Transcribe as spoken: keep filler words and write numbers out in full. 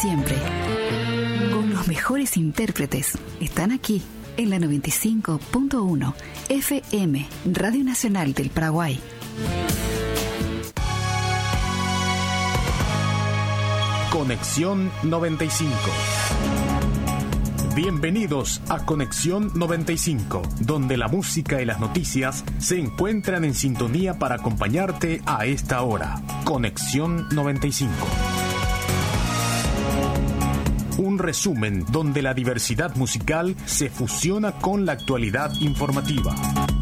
siempre. Con los mejores intérpretes. Están aquí, en la noventa y cinco punto uno F M, Radio Nacional del Paraguay. Conexión noventa y cinco. Bienvenidos a Conexión noventa y cinco, donde la música y las noticias se encuentran en sintonía para acompañarte a esta hora. Conexión noventa y cinco. Un resumen donde la diversidad musical se fusiona con la actualidad informativa.